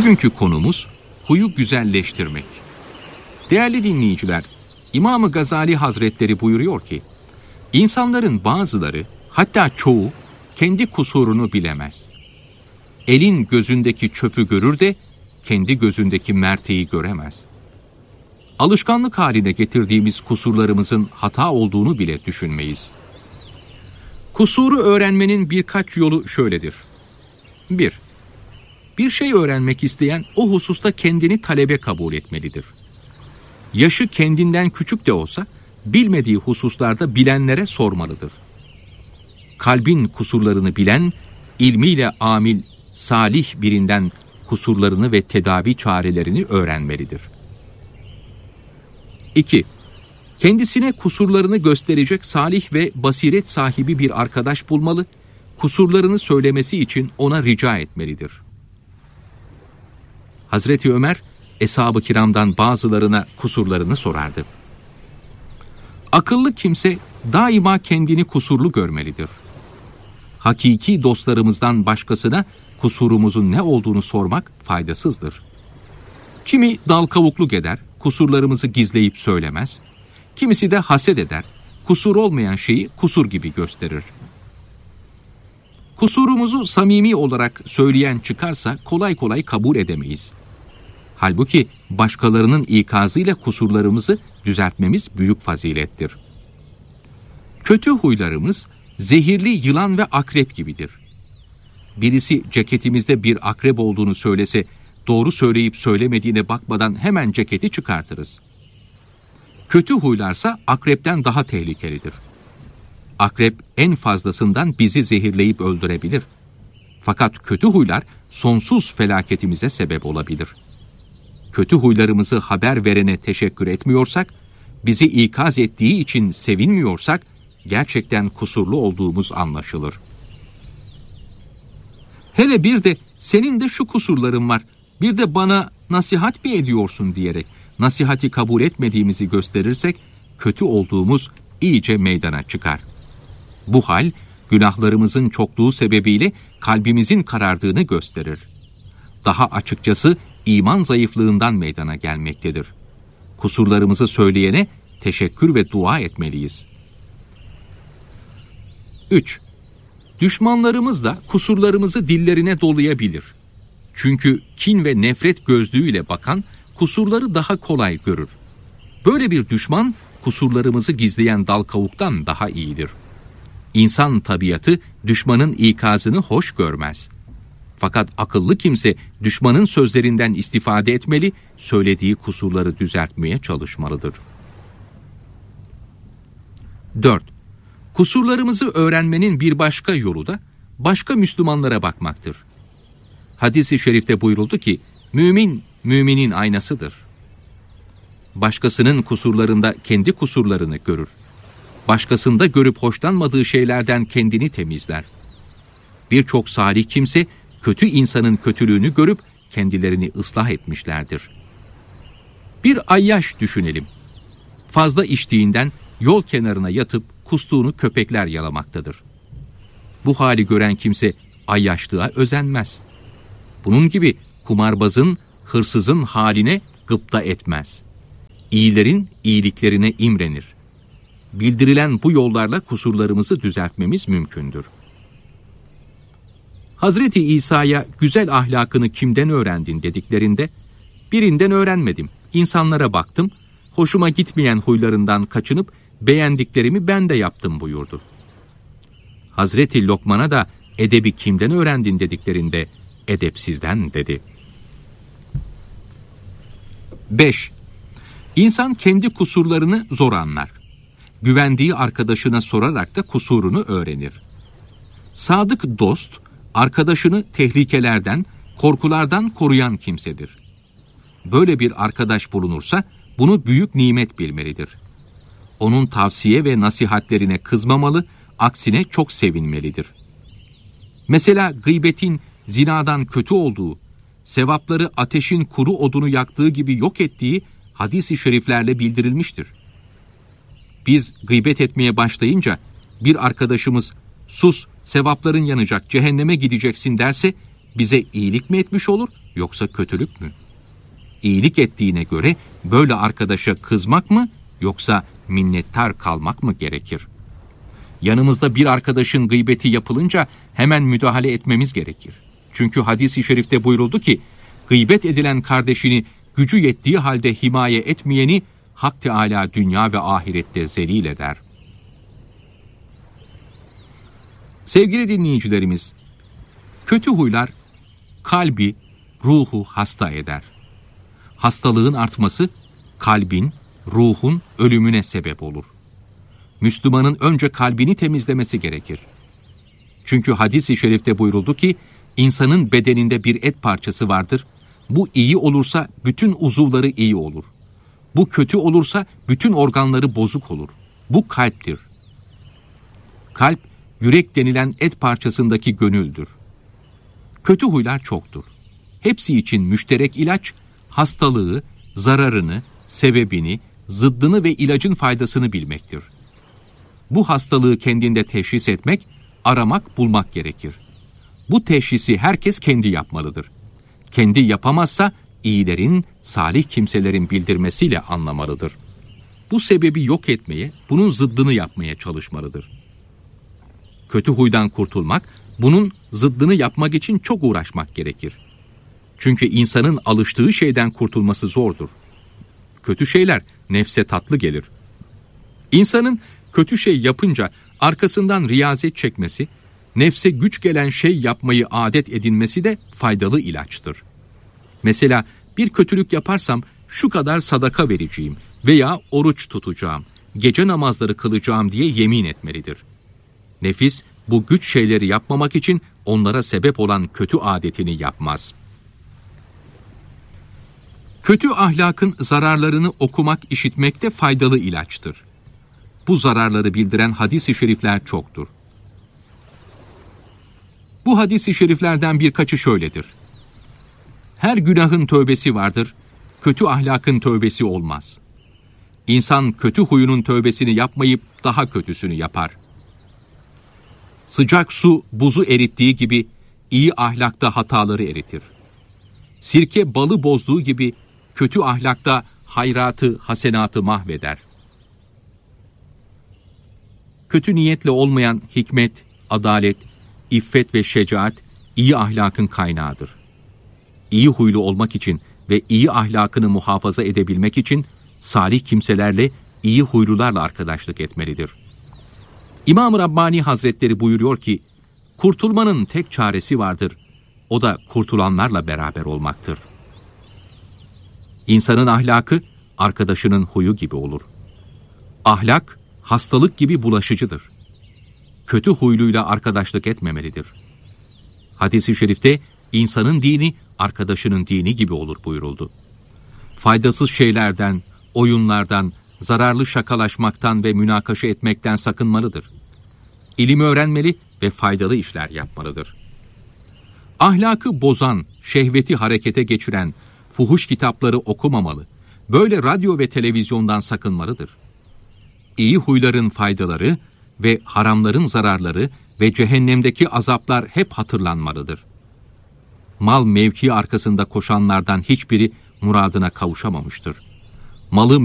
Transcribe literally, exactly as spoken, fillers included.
Bugünkü konumuz huyu güzelleştirmek. Değerli dinleyiciler, İmam-ı Gazali Hazretleri buyuruyor ki, insanların bazıları, hatta çoğu, kendi kusurunu bilemez. Elin gözündeki çöpü görür de, kendi gözündeki merteği göremez. Alışkanlık haline getirdiğimiz kusurlarımızın hata olduğunu bile düşünmeyiz. Kusuru öğrenmenin birkaç yolu şöyledir. bir. Bir şey öğrenmek isteyen o hususta kendini talebe kabul etmelidir. Yaşı kendinden küçük de olsa bilmediği hususlarda bilenlere sormalıdır. Kalbin kusurlarını bilen, ilmiyle amil, salih birinden kusurlarını ve tedavi çarelerini öğrenmelidir. iki. Kendisine kusurlarını gösterecek salih ve basiret sahibi bir arkadaş bulmalı, kusurlarını söylemesi için ona rica etmelidir. Hazreti Ömer, Eshab-ı Kiram'dan bazılarına kusurlarını sorardı. Akıllı kimse daima kendini kusurlu görmelidir. Hakiki dostlarımızdan başkasına kusurumuzun ne olduğunu sormak faydasızdır. Kimi dal kavukluk eder, kusurlarımızı gizleyip söylemez. Kimisi de haset eder, kusur olmayan şeyi kusur gibi gösterir. Kusurumuzu samimi olarak söyleyen çıkarsa kolay kolay kabul edemeyiz. Halbuki başkalarının ikazıyla kusurlarımızı düzeltmemiz büyük fazilettir. Kötü huylarımız zehirli yılan ve akrep gibidir. Birisi ceketimizde bir akrep olduğunu söylese, doğru söyleyip söylemediğine bakmadan hemen ceketi çıkartırız. Kötü huylarsa akrepten daha tehlikelidir. Akrep en fazlasından bizi zehirleyip öldürebilir. Fakat kötü huylar sonsuz felaketimize sebep olabilir. Kötü huylarımızı haber verene teşekkür etmiyorsak, bizi ikaz ettiği için sevinmiyorsak, gerçekten kusurlu olduğumuz anlaşılır. Hele bir de senin de şu kusurların var, bir de bana nasihat mi ediyorsun diyerek nasihati kabul etmediğimizi gösterirsek, kötü olduğumuz iyice meydana çıkar. Bu hal, günahlarımızın çokluğu sebebiyle kalbimizin karardığını gösterir. Daha açıkçası iman zayıflığından meydana gelmektedir. Kusurlarımızı söyleyene teşekkür ve dua etmeliyiz. üç. Düşmanlarımız da kusurlarımızı dillerine dolayabilir. Çünkü kin ve nefret gözlüğüyle bakan kusurları daha kolay görür. Böyle bir düşman kusurlarımızı gizleyen dal kavuktan daha iyidir. İnsan tabiatı düşmanın ikazını hoş görmez. Fakat akıllı kimse düşmanın sözlerinden istifade etmeli, söylediği kusurları düzeltmeye çalışmalıdır. dört. Kusurlarımızı öğrenmenin bir başka yolu da başka Müslümanlara bakmaktır. Hadis-i şerifte buyuruldu ki, mümin, müminin aynasıdır. Başkasının kusurlarında kendi kusurlarını görür. Başkasında görüp hoşlanmadığı şeylerden kendini temizler. Birçok salih kimse, kötü insanın kötülüğünü görüp kendilerini ıslah etmişlerdir. Bir ayyaş düşünelim. Fazla içtiğinden yol kenarına yatıp kustuğunu köpekler yalamaktadır. Bu hali gören kimse ayyaşlığa özenmez. Bunun gibi kumarbazın, hırsızın haline gıpta etmez. İyilerin iyiliklerine imrenir. Bildirilen bu yollarla kusurlarımızı düzeltmemiz mümkündür. Hazreti İsa'ya güzel ahlakını kimden öğrendin dediklerinde, birinden öğrenmedim, insanlara baktım, hoşuma gitmeyen huylarından kaçınıp beğendiklerimi ben de yaptım buyurdu. Hazreti Lokman'a da edebi kimden öğrendin dediklerinde, edepsizden dedi. beş. İnsan kendi kusurlarını zor anlar. Güvendiği arkadaşına sorarak da kusurunu öğrenir. Sadık dost, arkadaşını tehlikelerden, korkulardan koruyan kimsedir. Böyle bir arkadaş bulunursa bunu büyük nimet bilmelidir. Onun tavsiye ve nasihatlerine kızmamalı, aksine çok sevinmelidir. Mesela gıybetin zinadan kötü olduğu, sevapları ateşin kuru odunu yaktığı gibi yok ettiği hadis-i şeriflerle bildirilmiştir. Biz gıybet etmeye başlayınca bir arkadaşımız sus sevapların yanacak cehenneme gideceksin derse bize iyilik mi etmiş olur yoksa kötülük mü? İyilik ettiğine göre böyle arkadaşa kızmak mı yoksa minnettar kalmak mı gerekir? Yanımızda bir arkadaşın gıybeti yapılınca hemen müdahale etmemiz gerekir. Çünkü hadis-i şerifte buyuruldu ki, gıybet edilen kardeşini gücü yettiği halde himaye etmeyeni Hak Teâlâ dünya ve ahirette zelil eder. Sevgili dinleyicilerimiz, kötü huylar kalbi, ruhu hasta eder. Hastalığın artması kalbin, ruhun ölümüne sebep olur. Müslümanın önce kalbini temizlemesi gerekir. Çünkü hadis-i şerifte buyuruldu ki, insanın bedeninde bir et parçası vardır. Bu iyi olursa bütün uzuvları iyi olur. Bu kötü olursa bütün organları bozuk olur. Bu kalptir. Kalp, yürek denilen et parçasındaki gönüldür. Kötü huylar çoktur. Hepsi için müşterek ilaç, hastalığı, zararını, sebebini, zıddını ve ilacın faydasını bilmektir. Bu hastalığı kendinde teşhis etmek, aramak, bulmak gerekir. Bu teşhisi herkes kendi yapmalıdır. Kendi yapamazsa iyilerin, salih kimselerin bildirmesiyle anlamalıdır. Bu sebebi yok etmeye, bunun zıddını yapmaya çalışmalıdır. Kötü huydan kurtulmak, bunun zıddını yapmak için çok uğraşmak gerekir. Çünkü insanın alıştığı şeyden kurtulması zordur. Kötü şeyler nefse tatlı gelir. İnsanın kötü şey yapınca arkasından riyazet çekmesi, nefse güç gelen şey yapmayı adet edinmesi de faydalı ilaçtır. Mesela bir kötülük yaparsam şu kadar sadaka vereceğim veya oruç tutacağım, gece namazları kılacağım diye yemin etmelidir. Nefis bu güç şeyleri yapmamak için onlara sebep olan kötü adetini yapmaz. Kötü ahlakın zararlarını okumak, işitmek de faydalı ilaçtır. Bu zararları bildiren hadis-i şerifler çoktur. Bu hadis-i şeriflerden birkaçı şöyledir. Her günahın tövbesi vardır, kötü ahlakın tövbesi olmaz. İnsan kötü huyunun tövbesini yapmayıp daha kötüsünü yapar. Sıcak su buzu erittiği gibi iyi ahlakta hataları eritir. Sirke balı bozduğu gibi kötü ahlakta hayratı, hasenatı mahveder. Kötü niyetle olmayan hikmet, adalet, iffet ve şecaat iyi ahlakın kaynağıdır. İyi huylu olmak için ve iyi ahlakını muhafaza edebilmek için salih kimselerle, iyi huylularla arkadaşlık etmelidir. İmam-ı Rabbani Hazretleri buyuruyor ki, kurtulmanın tek çaresi vardır, o da kurtulanlarla beraber olmaktır. İnsanın ahlakı, arkadaşının huyu gibi olur. Ahlak, hastalık gibi bulaşıcıdır. Kötü huyluyla arkadaşlık etmemelidir. Hadis-i şerifte, insanın dini, arkadaşının dini gibi olur buyuruldu. Faydasız şeylerden, oyunlardan, zararlı şakalaşmaktan ve münakaşa etmekten sakınmalıdır. İlim öğrenmeli ve faydalı işler yapmalıdır. Ahlakı bozan, şehveti harekete geçiren, fuhuş kitapları okumamalı, böyle radyo ve televizyondan sakınmalıdır. İyi huyların faydaları ve haramların zararları ve cehennemdeki azaplar hep hatırlanmalıdır. Mal mevki arkasında koşanlardan hiçbiri muradına kavuşamamıştır. Malı